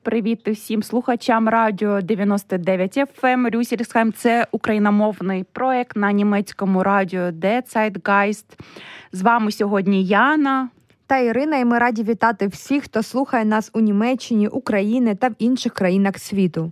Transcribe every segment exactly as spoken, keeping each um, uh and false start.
Привіт усім слухачам радіо дев'яносто дев'ять еф ем. Рюссельсхайм – це україномовний проєкт на німецькому радіо Der Zeitgeist. З вами сьогодні Яна та Ірина, і ми раді вітати всіх, хто слухає нас у Німеччині, Україні та в інших країнах світу.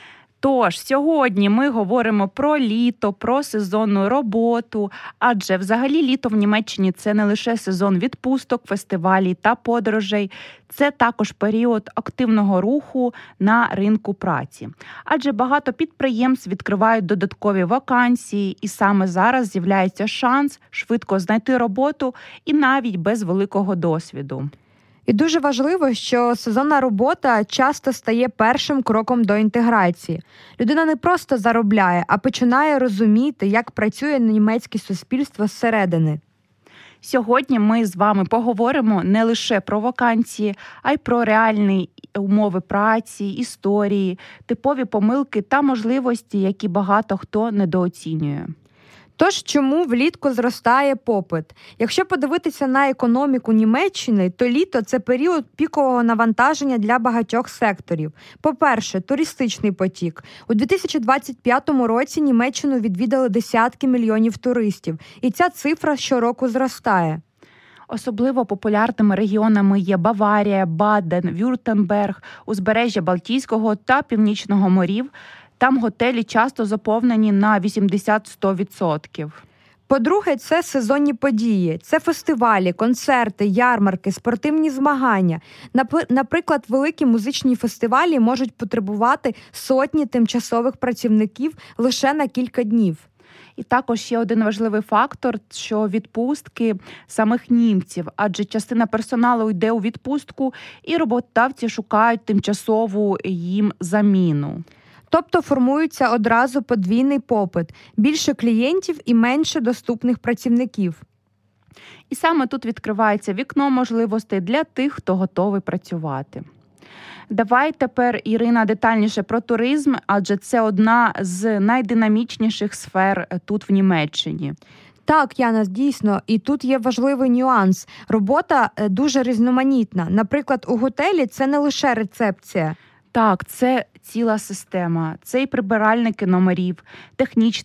Тож, сьогодні ми говоримо про літо, про сезонну роботу, адже взагалі літо в Німеччині – це не лише сезон відпусток, фестивалів та подорожей, це також період активного руху на ринку праці. Адже багато підприємств відкривають додаткові вакансії, і саме зараз з'являється шанс швидко знайти роботу і навіть без великого досвіду. І дуже важливо, що сезонна робота часто стає першим кроком до інтеграції. Людина не просто заробляє, а починає розуміти, як працює німецьке суспільство зсередини. Сьогодні ми з вами поговоримо не лише про вакансії, а й про реальні умови праці, історії, типові помилки та можливості, які багато хто недооцінює. Тож, чому влітку зростає попит? Якщо подивитися на економіку Німеччини, то літо – це період пікового навантаження для багатьох секторів. По-перше, туристичний потік. У дві тисячі двадцять п'ятому році Німеччину відвідали десятки мільйонів туристів, і ця цифра щороку зростає. Особливо популярними регіонами є Баварія, Баден, Вюртемберг, узбережжя Балтійського та Північного морів. Там готелі часто заповнені на вісімдесят-сто відсотків. По-друге, це сезонні події. Це фестивалі, концерти, ярмарки, спортивні змагання. Наприклад, великі музичні фестивалі можуть потребувати сотні тимчасових працівників лише на кілька днів. І також ще один важливий фактор, що відпустки самих німців, адже частина персоналу йде у відпустку, і роботодавці шукають тимчасову їм заміну. Тобто формується одразу подвійний попит – більше клієнтів і менше доступних працівників. І саме тут відкривається вікно можливостей для тих, хто готовий працювати. Давай тепер, Ірина, детальніше про туризм, адже це одна з найдинамічніших сфер тут в Німеччині. Так, Яна, дійсно. І тут є важливий нюанс. Робота дуже різноманітна. Наприклад, у готелі це не лише рецепція. Так, це ціла система. Це і прибиральники номерів, технічний